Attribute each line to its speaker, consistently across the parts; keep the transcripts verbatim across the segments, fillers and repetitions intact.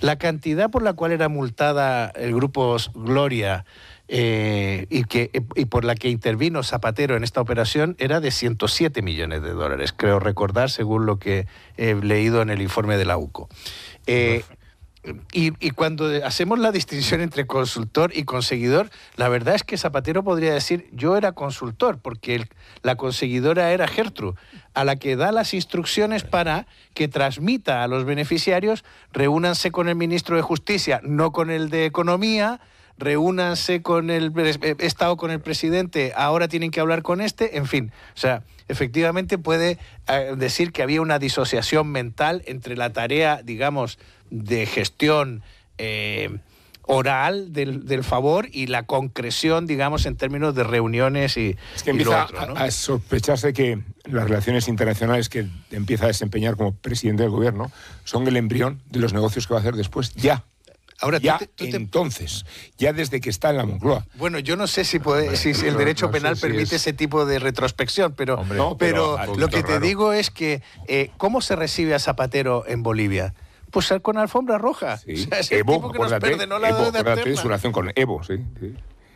Speaker 1: La cantidad por la cual era multada el grupo Gloria eh, y, que, y por la que intervino Zapatero en esta operación era de ciento siete millones de dólares, creo recordar, según lo que he leído en el informe de la U C O. Eh, Y, y cuando hacemos la distinción entre consultor y conseguidor, la verdad es que Zapatero podría decir, yo era consultor, porque el, la conseguidora era Gertrude, a la que da las instrucciones para que transmita a los beneficiarios, reúnanse con el ministro de Justicia, no con el de Economía, reúnanse con el, he estado con el presidente, ahora tienen que hablar con este, en fin, o sea, efectivamente puede eh, decir que había una disociación mental entre la tarea, digamos, de gestión eh, oral del, del favor y la concreción, digamos, en términos de reuniones y,
Speaker 2: es que
Speaker 1: y
Speaker 2: empieza
Speaker 1: lo otro, ¿no?
Speaker 2: a, a sospecharse que las relaciones internacionales que empieza a desempeñar como presidente del gobierno son el embrión de los negocios que va a hacer después, ya.
Speaker 1: Ahora,
Speaker 2: ya
Speaker 1: tú te, tú te...
Speaker 2: entonces, ya desde que está en la Moncloa.
Speaker 1: Bueno, yo no sé si puede,
Speaker 3: Hombre,
Speaker 1: si el derecho
Speaker 3: no
Speaker 1: penal
Speaker 3: sé si
Speaker 1: permite
Speaker 3: es...
Speaker 1: ese tipo de retrospección, pero,
Speaker 3: Hombre,
Speaker 2: no,
Speaker 1: pero,
Speaker 2: pero
Speaker 1: lo que te
Speaker 3: raro.
Speaker 1: digo es que eh, ¿cómo se recibe a Zapatero en Bolivia? Pues con alfombra roja.
Speaker 2: Sí.
Speaker 1: O sea, es el
Speaker 2: Evo,
Speaker 1: tipo que nos
Speaker 2: acuérdate,
Speaker 1: perdonó la
Speaker 2: Evo,
Speaker 1: deuda
Speaker 2: acuérdate de
Speaker 1: eterna.
Speaker 2: su relación con Evo, sí. sí.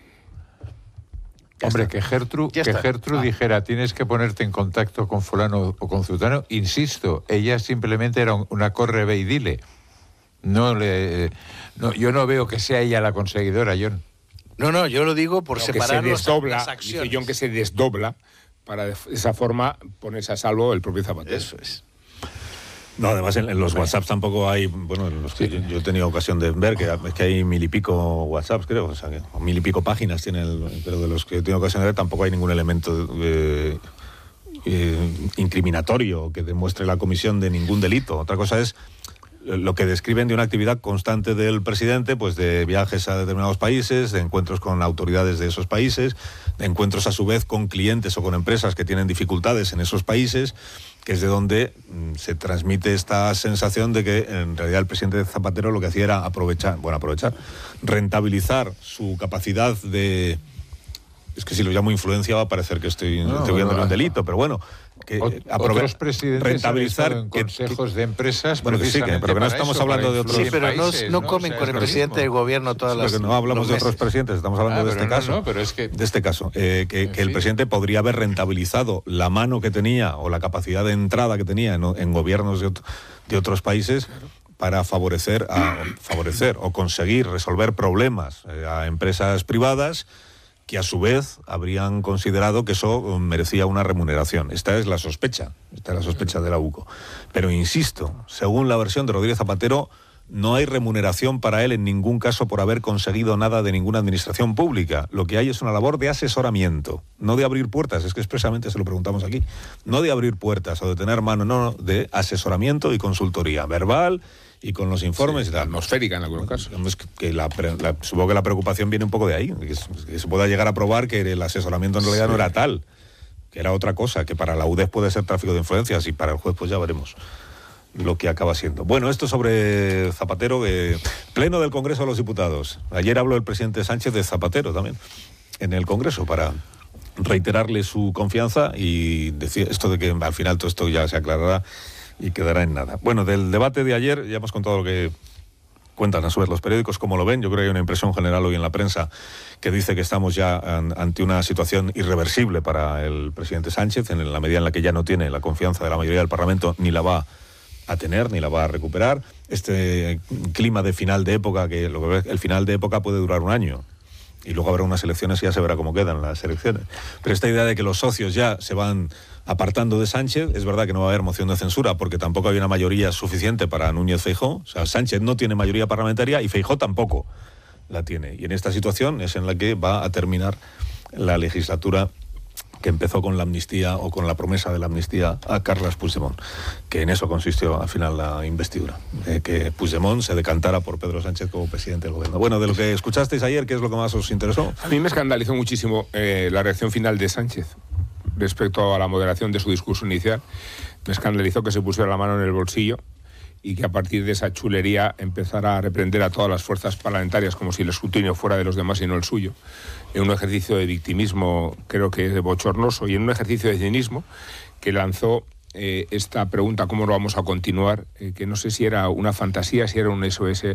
Speaker 3: Hombre,
Speaker 1: está.
Speaker 3: que Gertrude,
Speaker 1: Ya
Speaker 3: que
Speaker 1: está.
Speaker 3: Gertrude
Speaker 1: Ah.
Speaker 3: dijera, tienes que ponerte en contacto con fulano o con zutano, insisto, ella simplemente era una corre ve y dile. No le, no, yo no veo que sea ella la conseguidora, John.
Speaker 1: No, no, yo lo digo por
Speaker 2: Lo que
Speaker 1: separar
Speaker 2: se
Speaker 1: los-
Speaker 2: desdobla,
Speaker 1: las
Speaker 2: dice
Speaker 1: acciones.
Speaker 2: John que se desdobla para de esa forma ponerse a salvo el propio Zapatero.
Speaker 1: Eso es.
Speaker 4: No, además en, en los WhatsApps tampoco hay, bueno, en los que
Speaker 3: Sí.
Speaker 4: yo, yo he tenido ocasión de ver que, es que hay mil y pico WhatsApps, creo, o sea, que, o mil y pico páginas tiene el, pero de los que he tenido ocasión de ver tampoco hay ningún elemento eh, eh, incriminatorio que demuestre la comisión de ningún delito. Otra cosa es lo que describen de una actividad constante del presidente, pues de viajes a determinados países, de encuentros con autoridades de esos países, de encuentros a su vez con clientes o con empresas que tienen dificultades en esos países, que es de donde mm, se transmite esta sensación de que en realidad el presidente Zapatero lo que hacía era aprovechar, bueno, aprovechar, rentabilizar su capacidad de... Es que si lo llamo influencia va a parecer que estoy
Speaker 3: No,
Speaker 4: atribuyéndole
Speaker 3: bueno,
Speaker 4: un delito, pero bueno, que
Speaker 3: Ot-
Speaker 4: eh, aprove-
Speaker 3: Otros presidentes
Speaker 4: rentabilizar
Speaker 3: han estado en
Speaker 4: que-
Speaker 3: consejos de empresas.
Speaker 4: Bueno, que sí, que-
Speaker 3: precisamente
Speaker 4: pero que no
Speaker 3: para
Speaker 4: estamos
Speaker 3: eso,
Speaker 4: hablando
Speaker 3: para
Speaker 4: de otros-
Speaker 1: Sí,
Speaker 3: influir
Speaker 1: pero
Speaker 3: en
Speaker 1: no,
Speaker 3: países,
Speaker 1: no
Speaker 3: O
Speaker 1: comen
Speaker 3: sea,
Speaker 1: con
Speaker 3: es
Speaker 1: el
Speaker 3: lo
Speaker 1: presidente
Speaker 3: mismo.
Speaker 1: del gobierno todas
Speaker 4: Sí,
Speaker 1: las...
Speaker 4: porque no hablamos
Speaker 1: los
Speaker 4: de otros
Speaker 1: meses.
Speaker 4: presidentes, estamos hablando
Speaker 3: Ah,
Speaker 4: de
Speaker 3: pero
Speaker 4: este
Speaker 3: no,
Speaker 4: caso.
Speaker 3: no, pero es que-
Speaker 4: De este caso, eh, que,
Speaker 3: En
Speaker 4: que el
Speaker 3: fin.
Speaker 4: presidente podría haber rentabilizado la mano que tenía o la capacidad de entrada que tenía en, en gobiernos de, ot- de otros países para favorecer, a, favorecer o conseguir resolver problemas eh, a empresas privadas que a su vez habrían considerado que eso merecía una remuneración. Esta es la sospecha, esta es la sospecha de la U C O. Pero insisto, según la versión de Rodríguez Zapatero, no hay remuneración para él en ningún caso por haber conseguido nada de ninguna administración pública. Lo que hay es una labor de asesoramiento, no de abrir puertas, es que expresamente se lo preguntamos aquí, no de abrir puertas o de tener mano, no, no, de asesoramiento y consultoría verbal y con los informes
Speaker 2: Sí,
Speaker 4: y tal.
Speaker 2: atmosférica en algunos casos.
Speaker 4: Digamos que- que la pre- la- supongo que la preocupación viene un poco de ahí, que, es- que se pueda llegar a probar que el asesoramiento en realidad
Speaker 2: Sí.
Speaker 4: no era tal, que era otra cosa, que para la U D E F puede ser tráfico de influencias y para el juez pues ya veremos lo que acaba siendo. Bueno, esto sobre Zapatero, eh, pleno del Congreso de los Diputados. Ayer habló el presidente Sánchez de Zapatero también en el Congreso para reiterarle su confianza y decir esto de que al final todo esto ya se aclarará y quedará en nada. Bueno, del debate de ayer ya hemos contado lo que cuentan a su vez los periódicos, cómo lo ven. Yo creo que hay una impresión general hoy en la prensa que dice que estamos ya an, ante una situación irreversible para el presidente Sánchez, en la medida en la que ya no tiene la confianza de la mayoría del Parlamento, ni la va a tener, ni la va a recuperar. Este clima de final de época, que lo que ve, el final de época puede durar un año, y luego habrá unas elecciones y ya se verá cómo quedan las elecciones. Pero esta idea de que los socios ya se van apartando de Sánchez, es verdad que no va a haber moción de censura porque tampoco hay una mayoría suficiente para Núñez Feijóo. O sea, Sánchez no tiene mayoría parlamentaria y Feijóo tampoco la tiene. Y en esta situación es en la que va a terminar la legislatura que empezó con la amnistía o con la promesa de la amnistía a Carles Puigdemont, que en eso consistió al final la investidura, eh, que Puigdemont se decantara por Pedro Sánchez como presidente del gobierno. Bueno, de lo que escuchasteis ayer, ¿qué es lo que más os interesó?
Speaker 2: A mí me escandalizó muchísimo eh, la reacción final de Sánchez respecto a la moderación de su discurso inicial. Me escandalizó que se pusiera la mano en el bolsillo y que a partir de esa chulería empezara a reprender a todas las fuerzas parlamentarias como si el escrutinio fuera de los demás y no el suyo, en un ejercicio de victimismo creo que es bochornoso y en un ejercicio de cinismo que lanzó eh, esta pregunta, ¿cómo lo vamos a continuar? Eh, que no sé si era una fantasía, si era un S O S